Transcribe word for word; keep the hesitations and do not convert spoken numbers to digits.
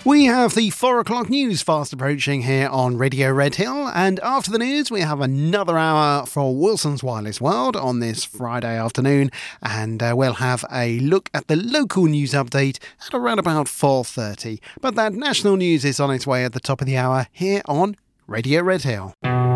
We have the four o'clock news fast approaching here on Radio Red Hill, and after the news we have another hour for Wilson's Wireless World on this Friday afternoon, and uh, we'll have a look at the local news update at around about four thirty. But that national news is on its way at the top of the hour here on Radio Red Hill.